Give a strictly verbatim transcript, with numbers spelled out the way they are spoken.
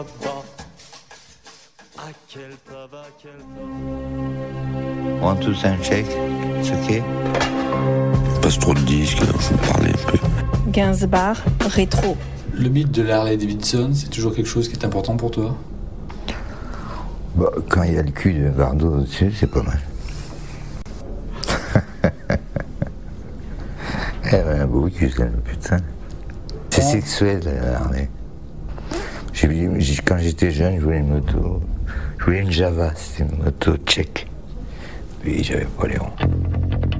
On tous un check, c'est ok. Passe trop de disques, faut parler un peu. Gainsbourg, rétro. Le mythe de la Harley Davidson, c'est toujours quelque chose qui est important pour toi? Bah, quand il y a le cul de Bardot au-dessus, c'est pas mal. Elle a un beau cul, celle, putain. C'est sexuel, la Harley. J'ai, j'ai, quand j'étais jeune, je voulais une moto. Je voulais une Java, c'était une moto tchèque. Puis j'avais pas les ronds.